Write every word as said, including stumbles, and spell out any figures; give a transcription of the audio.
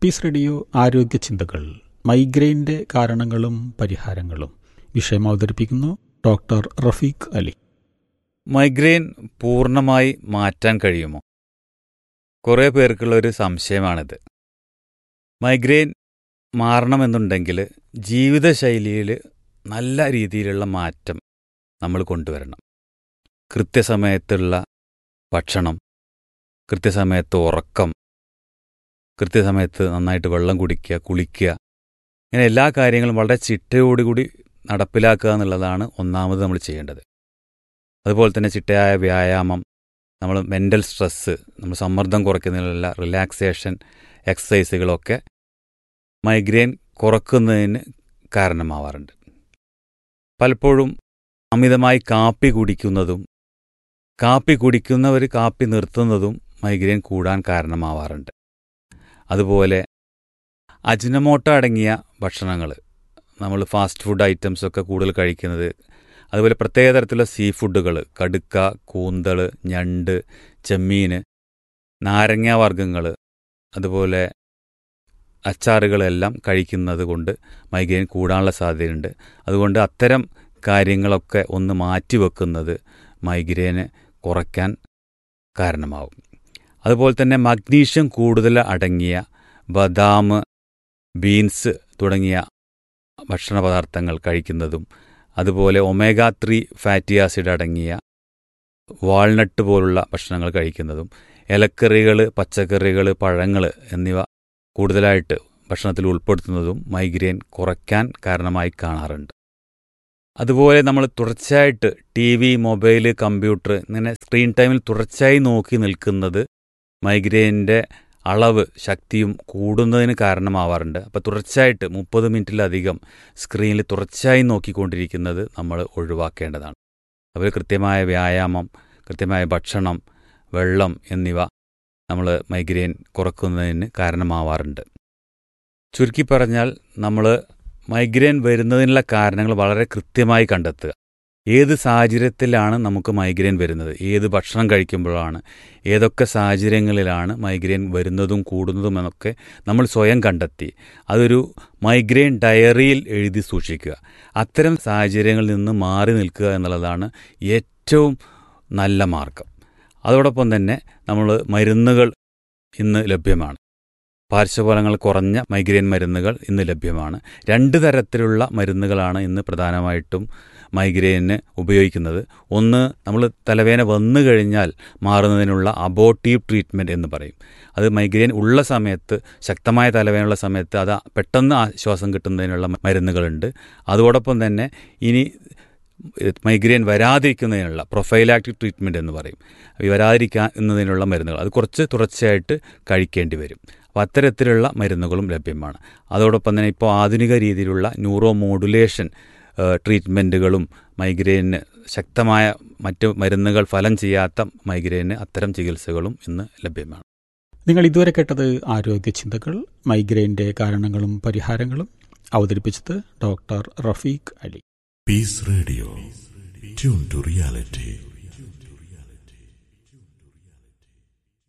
Piece radio ആരോഗ്യ ചിന്തകൾ, മൈഗ്രെയിൻ്റെ കാരണങ്ങളും പരിഹാരങ്ങളും. വിഷയം അവതരിപ്പിക്കുന്നു ഡോക്ടർ റഫീഖ് അലി. മൈഗ്രെയിൻ പൂർണ്ണമായി മാറ്റാൻ കഴിയുമോ? കുറേ പേർക്കുള്ളൊരു സംശയമാണിത്. മൈഗ്രെയിൻ മാറണമെന്നുണ്ടെങ്കിൽ ജീവിതശൈലിയിൽ നല്ല രീതിയിലുള്ള മാറ്റം നമ്മൾ കൊണ്ടുവരണം. കൃത്യസമയത്തുള്ള ഭക്ഷണം, കൃത്യസമയത്ത് ഉറക്കം, കൃത്യസമയത്ത് നന്നായിട്ട് വെള്ളം കുടിക്കുക, കുളിക്കുക, ഇങ്ങനെ എല്ലാ കാര്യങ്ങളും വളരെ ചിട്ടയോടുകൂടി നടപ്പിലാക്കുക എന്നുള്ളതാണ് ഒന്നാമത് നമ്മൾ ചെയ്യേണ്ടത്. അതുപോലെ തന്നെ ചിട്ടയായ വ്യായാമം, നമ്മൾ മെൻ്റൽ സ്ട്രെസ്സ്, നമ്മൾ സമ്മർദ്ദം കുറയ്ക്കുന്നതിനുള്ള റിലാക്സേഷൻ എക്സസൈസുകളൊക്കെ മൈഗ്രെയിൻ കുറക്കുന്നതിന് കാരണമാവാറുണ്ട്. പലപ്പോഴും അമിതമായി കാപ്പി കുടിക്കുന്നതും കാപ്പി കുടിക്കുന്നവർ കാപ്പി നിർത്തുന്നതും മൈഗ്രെയിൻ കൂടാൻ കാരണമാവാറുണ്ട്. അതുപോലെ അജിനമോട്ടോ അടങ്ങിയ ഭക്ഷണങ്ങൾ, നമ്മൾ ഫാസ്റ്റ് ഫുഡ് ഐറ്റംസൊക്കെ കൂടുതൽ കഴിക്കുന്നത്, അതുപോലെ പ്രത്യേക തരത്തിലുള്ള സീ ഫുഡുകൾ, കടുക്ക, കൂന്തൾ, ഞണ്ട്, ചെമ്മീൻ, നാരങ്ങ വർഗ്ഗങ്ങൾ, അതുപോലെ അച്ചാറുകളെല്ലാം കഴിക്കുന്നത് കൊണ്ട് മൈഗ്രെയിൻ കൂടാനുള്ള സാധ്യതയുണ്ട്. അതുകൊണ്ട് അത്തരം കാര്യങ്ങളൊക്കെ ഒന്ന് മാറ്റിവെക്കുന്നത് മൈഗ്രെയിന് കുറയ്ക്കാൻ കാരണമാവും. അതുപോലെ തന്നെ മഗ്നീഷ്യം കൂടുതൽ അടങ്ങിയ ബദാം, ബീൻസ് തുടങ്ങിയ ഭക്ഷണ പദാർത്ഥങ്ങൾ കഴിക്കുന്നതും, അതുപോലെ ഒമേഗ ത്രീ ഫാറ്റി ആസിഡ് അടങ്ങിയ വാൾനട്ട് പോലുള്ള ഭക്ഷണങ്ങൾ കഴിക്കുന്നതും, ഇലക്കറികൾ, പച്ചക്കറികൾ, പഴങ്ങൾ എന്നിവ കൂടുതലായിട്ട് ഭക്ഷണത്തിൽ ഉൾപ്പെടുത്തുന്നതും മൈഗ്രെയിൻ കുറയ്ക്കാൻ കാരണമായി കാണാറുണ്ട്. അതുപോലെ നമ്മൾ തുടർച്ചയായിട്ട് ടി വി, മൊബൈൽ, കമ്പ്യൂട്ടർ ഇങ്ങനെ സ്ക്രീൻ ടൈമിൽ തുടർച്ചയായി നോക്കി നിൽക്കുന്നത് മൈഗ്രെയിൻ്റെ അളവ്, ശക്തിയും കൂടുന്നതിന് കാരണമാവാറുണ്ട്. അപ്പോൾ തുടർച്ചയായിട്ട് മുപ്പത് മിനിറ്റിലധികം സ്ക്രീനിൽ തുടർച്ചയായി നോക്കിക്കൊണ്ടിരിക്കുന്നത് നമ്മൾ ഒഴിവാക്കേണ്ടതാണ്. അതുപോലെ കൃത്യമായ വ്യായാമം, കൃത്യമായ ഭക്ഷണം, വെള്ളം എന്നിവ നമ്മൾ മൈഗ്രെയിൻ കുറക്കുന്നതിന് കാരണമാവാറുണ്ട്. ചുരുക്കി പറഞ്ഞാൽ നമ്മൾ മൈഗ്രെയിൻ വരുന്നതിനുള്ള കാരണങ്ങൾ വളരെ കൃത്യമായി കണ്ടെത്തുക. ഏത് സാഹചര്യത്തിലാണ് നമുക്ക് മൈഗ്രെയിൻ വരുന്നത്, ഏത് ഭക്ഷണം കഴിക്കുമ്പോഴാണ്, ഏതൊക്കെ സാഹചര്യങ്ങളിലാണ് മൈഗ്രെയിൻ വരുന്നതും കൂടുന്നതും എന്നൊക്കെ നമ്മൾ സ്വയം കണ്ടെത്തി അതൊരു മൈഗ്രെയിൻ ഡയറിയിൽ എഴുതി സൂക്ഷിക്കുക. അത്തരം സാഹചര്യങ്ങളിൽ നിന്ന് മാറി നിൽക്കുക എന്നുള്ളതാണ് ഏറ്റവും നല്ല മാർഗം. അതോടൊപ്പം തന്നെ നമ്മൾ മരുന്നുകൾ ഇന്ന് ലഭ്യമാണ്. പാർശ്വഫലങ്ങൾ കുറഞ്ഞ മൈഗ്രെയിൻ മരുന്നുകൾ ഇന്ന് ലഭ്യമാണ്. രണ്ട് തരത്തിലുള്ള മരുന്നുകളാണ് ഇന്ന് പ്രധാനമായിട്ടും മൈഗ്രെയിന് ഉപയോഗിക്കുന്നത്. ഒന്ന്, നമ്മൾ തലവേദന വന്നു കഴിഞ്ഞാൽ മാറുന്നതിനുള്ള അബോർട്ടീവ് ട്രീറ്റ്മെൻറ്റ് എന്ന് പറയും. അത് മൈഗ്രെയിൻ ഉള്ള സമയത്ത്, ശക്തമായ തലവേദനയുള്ള സമയത്ത് അത് പെട്ടെന്ന് ആശ്വാസം കിട്ടുന്നതിനുള്ള മരുന്നുകളുണ്ട്. അതോടൊപ്പം തന്നെ ഇനി മൈഗ്രെയിൻ വരാതിരിക്കുന്നതിനുള്ള പ്രൊഫൈലാക്റ്റിക് ട്രീറ്റ്മെൻറ്റ് എന്ന് പറയും. വരാതിരിക്കുന്നതിനുള്ള മരുന്നുകൾ അത് കുറച്ച് തുടർച്ചയായിട്ട് കഴിക്കേണ്ടി വരും. അപ്പോൾ അത്തരത്തിലുള്ള മരുന്നുകളും ലഭ്യമാണ്. അതോടൊപ്പം തന്നെ ഇപ്പോൾ ആധുനിക രീതിയിലുള്ള ന്യൂറോ മോഡുലേഷൻ ട്രീറ്റ്മെൻറ്റുകളും മൈഗ്രെയിന് ശക്തമായ മറ്റ് മരുന്നുകൾ ഫലം ചെയ്യാത്ത മൈഗ്രെയിന് അത്തരം ചികിത്സകളും ഇന്ന് ലഭ്യമാണ്. നിങ്ങൾ ഇതുവരെ കേട്ടത് ആരോഗ്യ ചിന്തകൾ, മൈഗ്രെയിൻ്റെ കാരണങ്ങളും പരിഹാരങ്ങളും. അവതരിപ്പിച്ചത് doctor Rafeeq Ali. Piece radio, tune to reality.